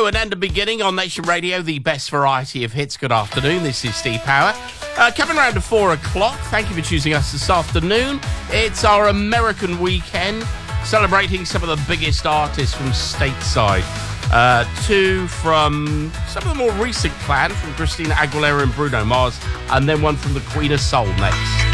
middle and a beginning on Nation Radio, the best variety of hits. Good afternoon, this is Steve Power. Coming around to 4 o'clock, thank you for choosing us this afternoon. It's our American weekend, celebrating some of the biggest artists from stateside. Two from some of the more recent clan, from Christina Aguilera and Bruno Mars, and then one from the Queen of Soul next.